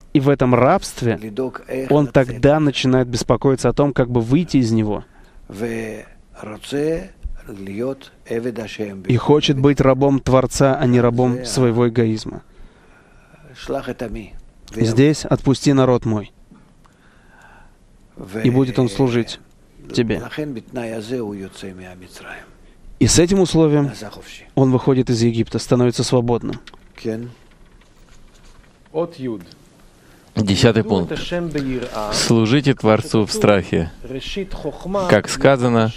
И в этом рабстве он тогда начинает беспокоиться о том, как бы выйти из него. И хочет быть рабом Творца, а не рабом своего эгоизма. Здесь отпусти народ мой, и будет он служить тебе. И с этим условием он выходит из Египта, становится свободным. 10 пункт. Служите Творцу в страхе. Как сказано,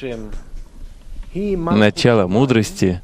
начало мудрости,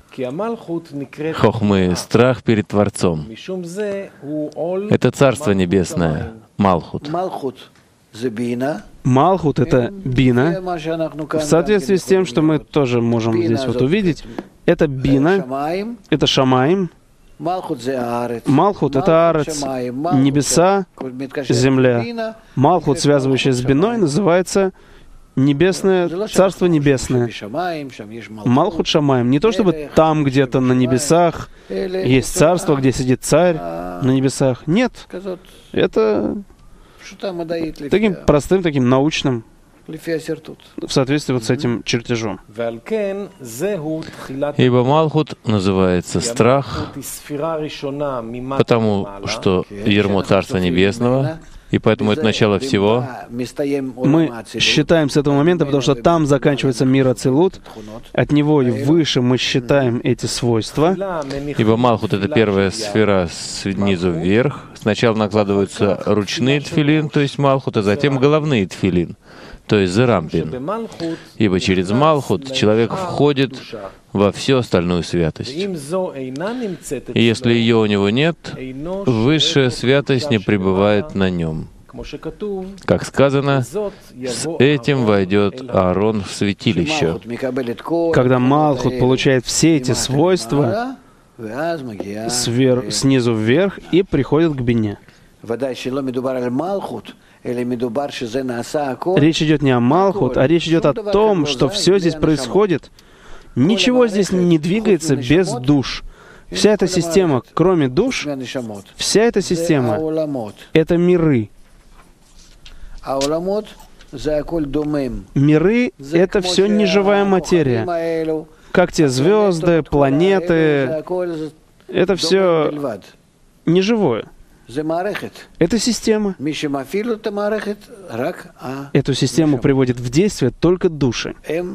хохмы, страх перед Творцом. Это Царство Небесное, Малхут. Малхут — это бина. В соответствии с тем, что мы тоже можем здесь вот увидеть, это бина, это Шамаим. Малхут — это Аарец, небеса, земля. Малхут, связывающая с биной, называется Небесное, Царство Небесное. Малхут Шамаим. Не то чтобы там где-то на небесах есть царство, где сидит царь на небесах. Нет. Это таким простым, таким научным, в соответствии вот с этим чертежом. Ибо Малхут называется страх, потому что ярмо Царства Небесного, и поэтому это начало всего. Мы считаем с этого момента, потому что там заканчивается мир Ацилут, от него и выше мы считаем эти свойства. Ибо Малхут — это первая сфера снизу вверх. Сначала накладываются ручные тфилин, то есть Малхут, а затем головные тфилин, то есть Зерампин. Ибо через Малхут человек входит во всю остальную святость. И если ее у него нет, высшая святость не пребывает на нем. Как сказано, с этим войдет Аарон в святилище. Когда Малхут получает все эти свойства снизу вверх и приходит к бине. Речь идет не о Малхут, а речь идет о том, что все здесь происходит. Ничего здесь не двигается без душ. Вся эта система, кроме душ, вся эта система — это миры. Миры — это все неживая материя. Как те звезды, планеты. Это все неживое. Это система. Эту систему приводит в действие только души.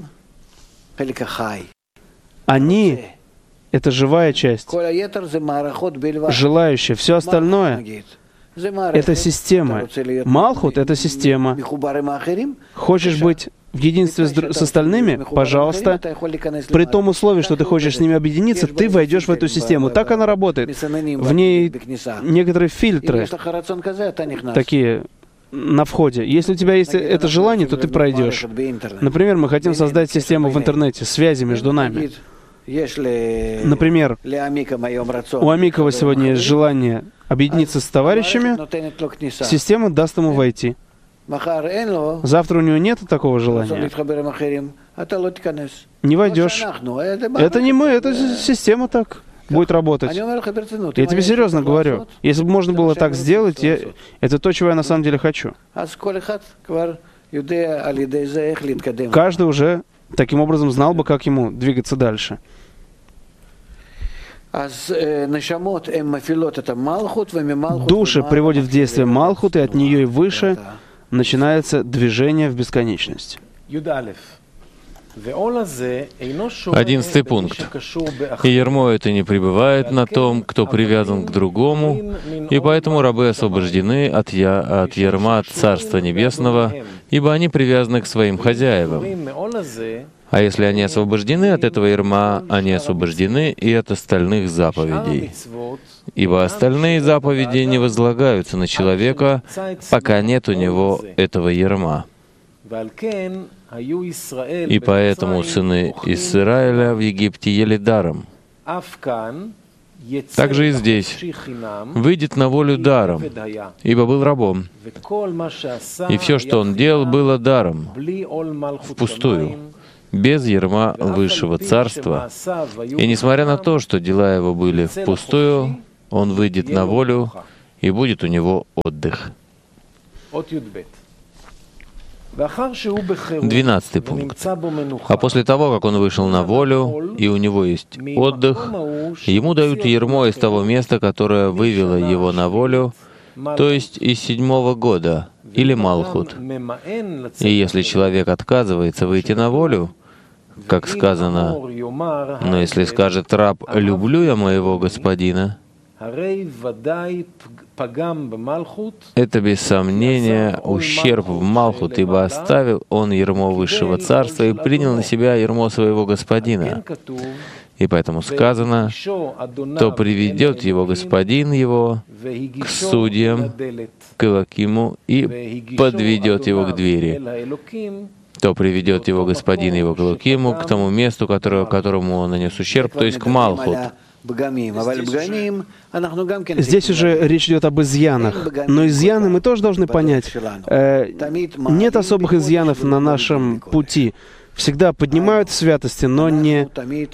Они — это живая часть, желающая. Все остальное — это система. Малхут — это система. Хочешь быть в единстве с остальными, пожалуйста, при том условии, что ты хочешь с ними объединиться, ты войдешь в эту систему. Так она работает. В ней некоторые фильтры такие на входе. Если у тебя есть это желание, то ты пройдешь. Например, мы хотим создать систему в интернете, связи между нами. Например, у Амикова сегодня есть желание объединиться с товарищами, система даст ему войти. Завтра у него нет такого желания. Не войдешь. Это не мы, это система так будет работать. Я тебе серьезно говорю. Если бы можно было так сделать, это то, чего я на самом деле хочу. Каждый уже таким образом знал бы, как ему двигаться дальше. Души приводят в действие Малхут, и от нее и выше начинается движение в бесконечность. 11 пункт. «И ярмо это не пребывает на том, кто привязан к другому, и поэтому рабы освобождены от ярма Царства Небесного, ибо они привязаны к своим хозяевам. А если они освобождены от этого ярма, они освобождены и от остальных заповедей. Ибо остальные заповеди не возлагаются на человека, пока нет у него этого ярма. И поэтому сыны Израиля в Египте ели даром. Также и здесь выйдет на волю даром, ибо был рабом. И все, что он делал, было даром, впустую, без ярма высшего царства. И несмотря на то, что дела его были впустую, он выйдет на волю и будет у него отдых. 12-й пункт. А после того, как он вышел на волю, и у него есть отдых, ему дают ярмо из того места, которое вывело его на волю, то есть из 7-го года, или Малхут. И если человек отказывается выйти на волю, как сказано, но если скажет раб «люблю я моего господина», это без сомнения ущерб в Малхут, ибо оставил он ярмо высшего царства и принял на себя ярмо своего господина. И поэтому сказано, то приведет его господин его к судьям, к Элокиму, и подведет его к двери. То приведет его господин его к Элокиму, к тому месту, которому он нанес ущерб, то есть к Малхут. Здесь уже речь идет об изъянах. Но изъяны мы тоже должны понять. Нет особых изъянов на нашем пути. Всегда поднимают в святости, но не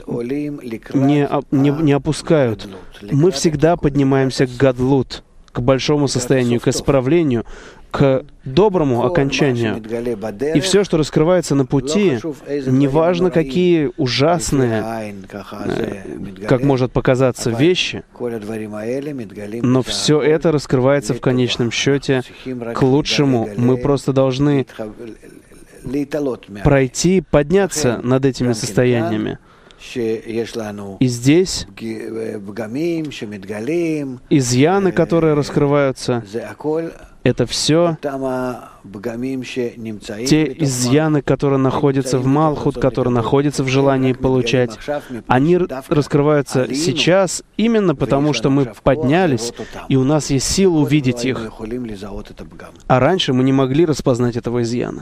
опускают. Мы всегда поднимаемся к гадлут, к большому состоянию, к исправлению, к доброму окончанию. И все, что раскрывается на пути, неважно, какие ужасные, как может показаться, вещи, но все это раскрывается в конечном счете к лучшему. Мы просто должны пройти, подняться над этими состояниями. И здесь изъяны, которые раскрываются, это все те изъяны, которые находятся в Малхут, которые находятся в желании получать. Они раскрываются сейчас именно потому, что мы поднялись, и у нас есть сила увидеть их. А раньше мы не могли распознать этого изъяна.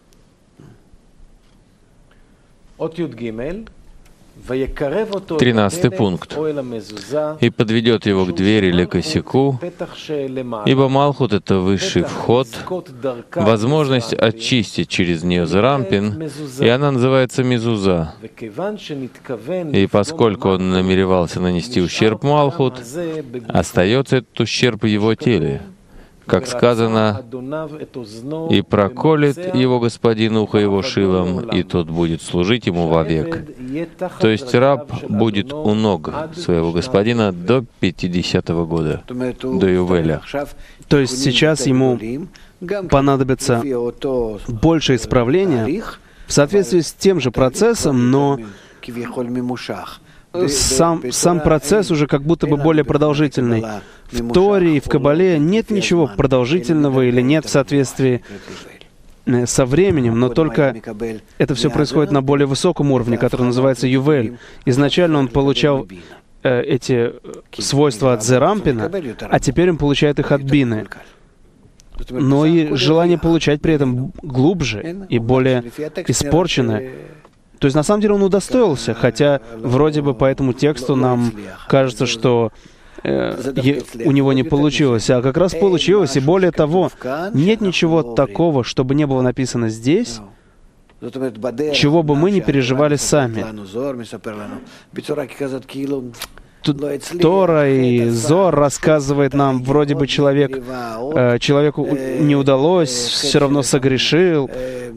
13-й пункт. «И подведет его к двери или косяку, ибо Малхут — это высший вход, возможность очистить через нее Зерампин, и она называется Мезуза. И поскольку он намеревался нанести ущерб Малхут, остается этот ущерб в его теле. Как сказано, «И проколет его господин ухо его шилом, и тот будет служить ему вовек». То есть раб будет у ног своего господина до 50-го года, до Ювеля. То есть сейчас ему понадобится больше исправления в соответствии с тем же процессом, но сам процесс уже как будто бы более продолжительный. В Торе и в Кабале нет ничего продолжительного или нет в соответствии со временем, но только это все происходит на более высоком уровне, который называется Ювель. Изначально он получал эти свойства от Зерампина, а теперь он получает их от Бины. Но и желание получать при этом глубже и более испорченное. То есть на самом деле он удостоился, хотя вроде бы по этому тексту нам кажется, что у него не получилось, а как раз получилось, и более того, нет ничего такого, чтобы не было написано здесь, чего бы мы не переживали сами. Тора и Зор рассказывает нам, вроде бы человеку не удалось, все равно согрешил,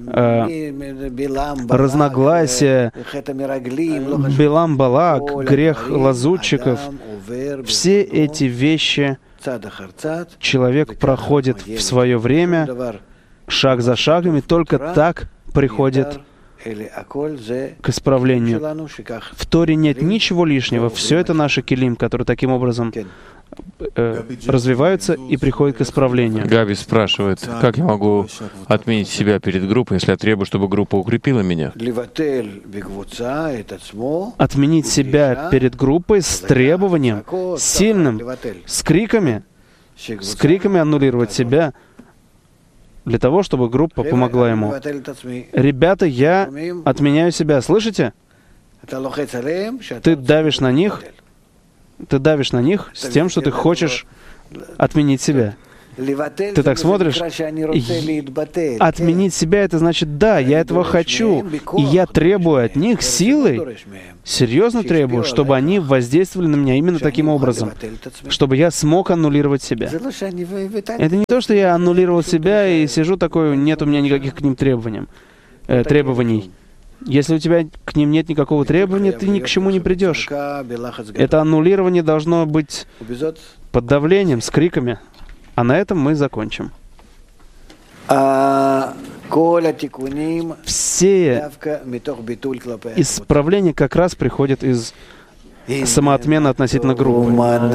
разногласия, Билам Балак, грех лазутчиков. Все эти вещи человек проходит в свое время, шаг за шагом, и только так приходит к исправлению. В Торе нет ничего лишнего. Все это наши келим, которые таким образом развиваются и приходят к исправлению. Габи спрашивает, как я могу отменить себя перед группой, если я требую, чтобы группа укрепила меня? Отменить себя перед группой с требованием, сильным, с криками аннулировать себя, для того, чтобы группа помогла ему. Ребята, я отменяю себя. Слышите? Ты давишь на них с тем, что ты хочешь отменить себя. Ты так смотришь, отменить себя — это значит, да, я этого хочу, и я требую от них силой, серьезно требую, чтобы они воздействовали на меня именно таким образом, чтобы я смог аннулировать себя. Это не то, что я аннулировал себя и сижу такой, нет у меня никаких к ним требований. Если у тебя к ним нет никакого требования, ты ни к чему не придешь. Это аннулирование должно быть под давлением, с криками. А на этом мы закончим. Все исправления как раз приходят из самоотмены относительно группы.